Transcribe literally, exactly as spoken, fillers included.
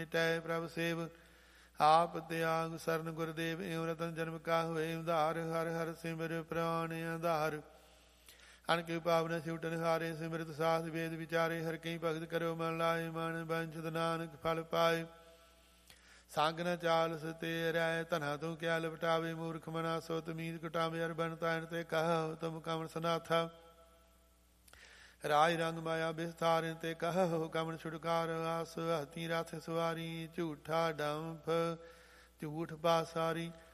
ਟੈ ਪ੍ਰਭ ਸੇਵ ਆਪ ਤਿਆਗ ਸਰਨ ਗੁਰਦੇਵ ਏਉ ਰਤਨ ਜਨਮ ਕਾ ਹੋਏ ਉਧਾਰ ਹਰ ਹਰ ਸਿਮਰ ਪ੍ਰਾਣ ਆਧਾਰ ਅਨ ਕੇ ਪਾਵਨ ਸਿਉਟਨ ਹਾਰੇ ਸਿਮਰਤ ਸਾਧ ਵੇਦ ਵਿਚਾਰੇ ਹਰ ਕਈ ਭਗਤ ਕਰੋ ਮਨ ਲਾਏ ਮਨ ਬੰਚਤ ਨਾਨਕ ਫਲ ਪਾਏ ਸੰਗ ਨ ਚਾਲ ਸਤੇ ਰਹਿ ਧਨਾ ਤੂੰ ਕਿਆ ਲਪਟਾਵੇ ਮੂਰਖ ਮਨਾ ਸੋ ਤਮੀਦ ਕਟਾਵੇ ਅਰ ਬਨ ਤਾਇਨ ਤੇ ਕਹੋ ਤੁਮ ਕਮਨ ਸਨਾਥਾ ਰਾਜ ਰੰਗ ਮਾਇਆ ਬਿਸਤਾਰਨ ਤੇ ਕਹੋ ਕਮਨ ਛੁਟਕਾਰ ਆਸ ਹਤੀ ਰਥ ਸਵਾਰੀ ਝੂਠਾ ਡੰਫ ਝੂਠ ਪਾਸਾਰੀ